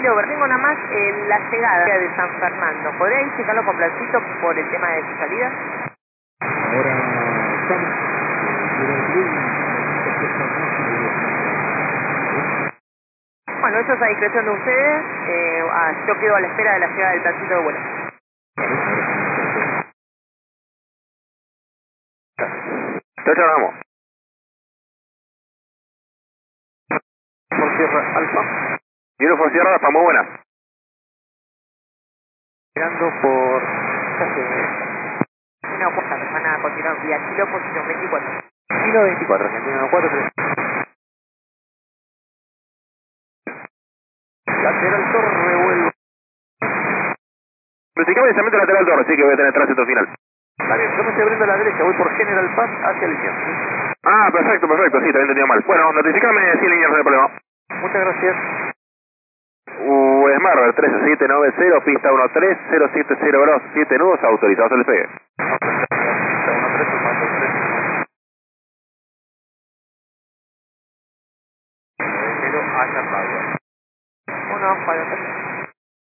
Over. Tengo nada más la llegada de San Fernando. ¿Podría ir checarlo con Plancito por el tema de su salida? Ahora estamos. Bueno, eso es a discreción de ustedes. Yo quedo a la espera de la llegada del Plancito de vuelo. Chao, chao, vamos. Por Sierra Alfa. Uniform Sierra Alfa, muy buena. Mirando por Una cuesta, van a continuar vía Kilo, posición 24. Kilo 24, Argentina 43. Lateral torre, revuelvo. Notificame inicialmente lateral torre, así que voy a tener tránsito final. Está bien, yo me estoy abriendo a la derecha, voy por General Paz hacia línea. Ah, perfecto, perfecto, sí, te había entendido mal. Bueno, notificame 100 líneas, no hay problema. Muchas gracias. Smart 3790, pista 130702, 7 nudos autorizados al despegue. Hacia Pablo. 1, 4, 3.